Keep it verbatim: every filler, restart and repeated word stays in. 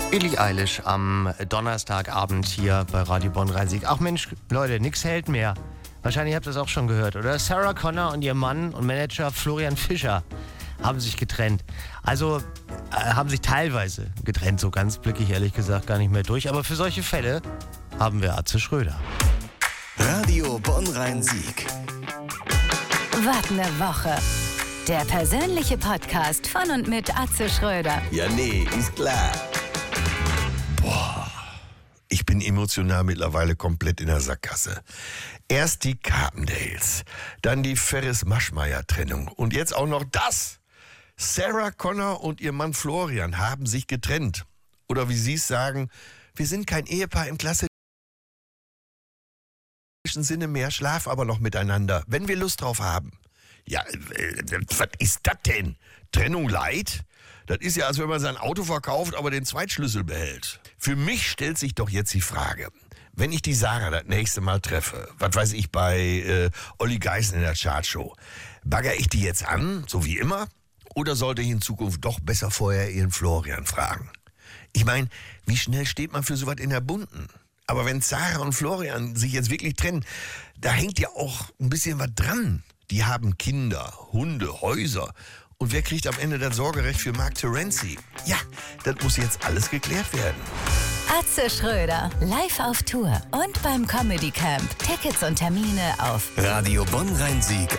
Billie Eilish am Donnerstagabend hier bei Radio Bonn-Rhein-Sieg. Ach Mensch, Leute, nix hält mehr. Wahrscheinlich habt ihr das auch schon gehört, oder? Sarah Connor und ihr Mann und Manager Florian Fischer haben sich getrennt. Also äh, haben sich teilweise getrennt, so ganz blicke ich ehrlich gesagt gar nicht mehr durch. Aber für solche Fälle haben wir Atze Schröder. Radio Bonn-Rhein-Sieg. Wart ne Woche. Der persönliche Podcast von und mit Atze Schröder. Ja, nee, ist klar. Boah, ich bin emotional mittlerweile komplett in der Sackgasse. Erst die Carpendales, dann die Ferris-Maschmeyer-Trennung und jetzt auch noch das. Sarah Connor und ihr Mann Florian haben sich getrennt. Oder wie sie es sagen, wir sind kein Ehepaar im klassischen Sinne mehr, schlafen aber noch miteinander, wenn wir Lust drauf haben. Ja, äh, was ist das denn? Trennung light? Das ist ja, als wenn man sein Auto verkauft, aber den Zweitschlüssel behält. Für mich stellt sich doch jetzt die Frage, wenn ich die Sarah das nächste Mal treffe, was weiß ich, bei äh, Olli Geißen in der Chartshow, bagger ich die jetzt an, so wie immer? Oder sollte ich in Zukunft doch besser vorher ihren Florian fragen? Ich meine, wie schnell steht man für sowas in der Bunten? Aber wenn Sarah und Florian sich jetzt wirklich trennen, da hängt ja auch ein bisschen was dran. Die haben Kinder, Hunde, Häuser. Und wer kriegt am Ende das Sorgerecht für Mark Terenzi? Ja, das muss jetzt alles geklärt werden. Atze Schröder, live auf Tour und beim Comedy Camp. Tickets und Termine auf Radio Bonn-Rhein-Sieg